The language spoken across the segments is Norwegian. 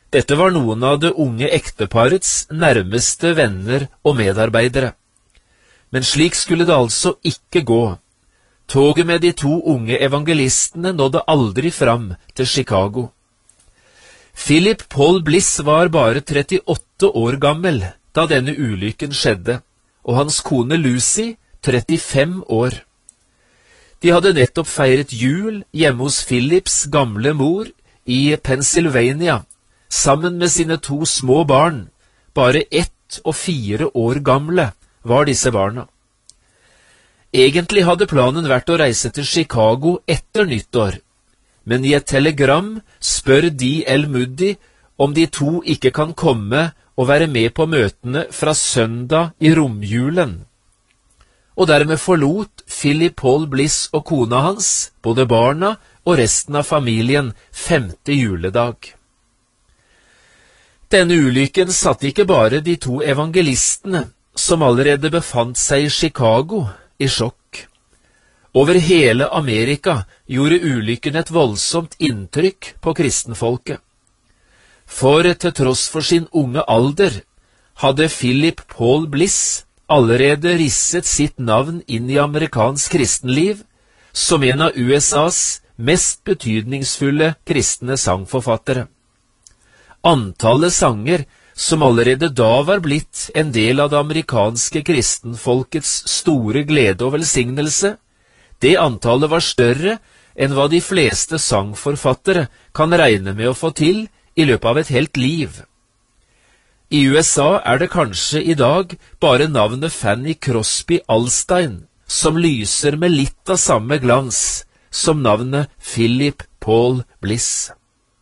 Dette var noen av det unge ekteparets nærmeste venner og medarbeidere. Men slik skulle det altså ikke gå. Toget med de to unge evangelistene nådde aldri fram til Chicago. Philip Paul Bliss var bare 38 år gammel da denne ulykken skjedde, og hans kone Lucy 35 år. De hadde nettopp feiret jul hjemme hos Philips gamle mor i Pennsylvania, sammen med sine to små barn. Bare 1 og 4 år gamle var disse barna. Egentlig hadde planen vært å reise til Chicago etter nyttår, men i et telegram spør D.L. Moody om de to ikke kan komme og være med på møtene fra søndag i romjulen. Og dermed forlot Philip Paul Bliss og kona hans, både barna og resten av familien, 5. juledag. Denne ulykken satte ikke bare de to evangelistene, som allerede befant seg i Chicago, i sjokk. Over hele Amerika gjorde ulykken et voldsomt inntrykk på kristenfolket. For til tross for sin unge alder hadde Philip Paul Bliss allerede risset sitt navn inn i amerikansk kristenliv som en av USAs mest betydningsfulle kristne sangforfattere. Antallet sanger som allerede da var blitt en del av det amerikanske kristenfolkets store glede og velsignelse, det antallet var større enn hva de fleste sangforfattere kan regne med å få til i løpet av et helt liv. I USA er det kanskje i dag bare navnet Fanny Crosby Alstein som lyser med litt av samme glans som navnet Philip Paul Bliss.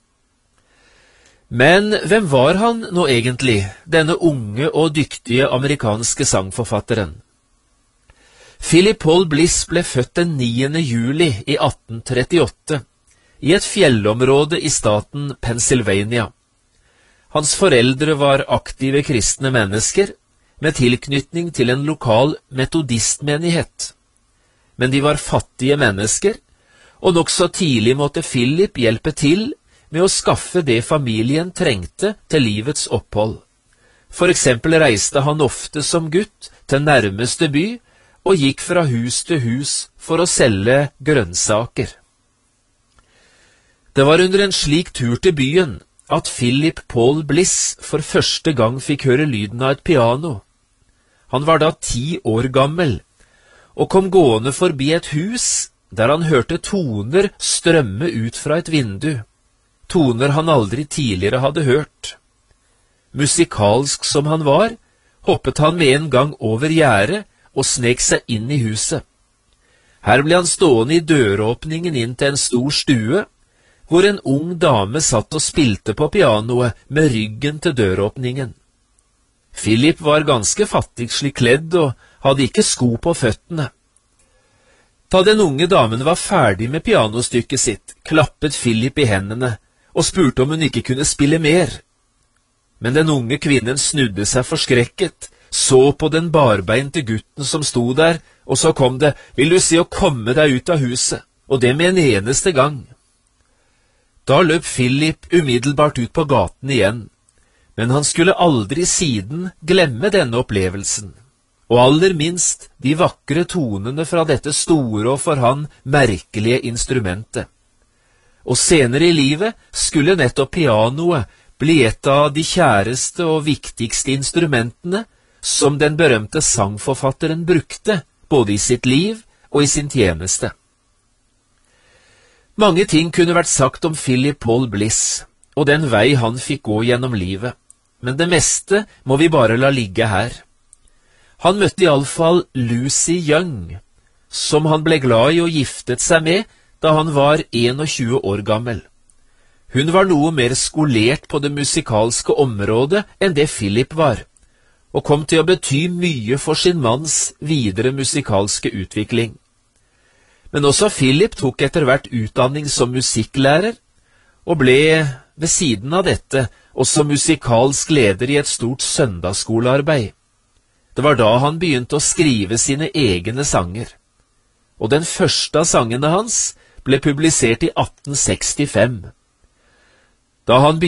Men hvem var han nå egentlig, denne unge og dyktige amerikanske sangforfatteren? Philip Paul Bliss ble født den 9. juli i 1838 i et fjellområde i staten Pennsylvania. Hans foreldre var aktive kristne mennesker med tilknytning til en lokal metodistmenighet. Men de var fattige mennesker, og nokså tidlig måtte Philip hjelpe til med å skaffe det familien trengte til livets opphold. For eksempel reiste han ofte som gutt til nærmeste by og gikk fra hus til hus for å selge grønnsaker. Det var under en slik tur til byen at Philip Paul Bliss for første gang fikk høre lyden av et piano. Han var da 10 år gammel, og kom gående forbi et hus der han hørte toner strømme ut fra et vindu. Toner han aldri tidligere hadde hørt. Musikalsk som han var, hoppet han med en gang over gjerdet og snek seg inn i huset. Her ble han stående i døråpningen inn til en stor stue, hvor en ung dame satt og spilte på pianoet med ryggen til døråpningen. Philip var ganske fattigslig kledd og hadde ikke sko på føttene. Da den unge damen var ferdig med pianostykket sitt, klappet Philip i hendene og spurte om hun ikke kunne spille mer. Men den unge kvinnen snudde seg forskrekket, så på den barbeinte gutten som sto der, og så kom det: «Vil du si å komme deg ut av huset?» Og det med en eneste gang. Da løp Philip umiddelbart ut på gaten igjen, men han skulle aldri siden glemme denne opplevelsen, og aller minst de vakre tonene fra dette store og for han merkelige instrumentet. Og senere i livet skulle nettopp pianoet bli et av de kjæreste og viktigste instrumentene som den berømte sangforfatteren brukte, både i sitt liv og i sin tjeneste. Mange ting kunne vært sagt om Philip Paul Bliss, og den vei han fikk gå gjennom livet, men det meste må vi bare la ligge her. Han møtte i alle fall Lucy Young, som han ble glad i og giftet seg med da han var 21 år gammel. Hun var noe mer skolert på det musikalske området enn det Philip var, og kom til å bety mye for sin manns videre musikalske utvikling. Men også Philip tok etter hvert utdanning som musikklærer, og ble ved siden av dette også musikalsk leder i et stort søndagsskolearbeid. Det var da han begynte å skrive sine egne sanger, og den første av sangene hans ble publisert i 1865. Da han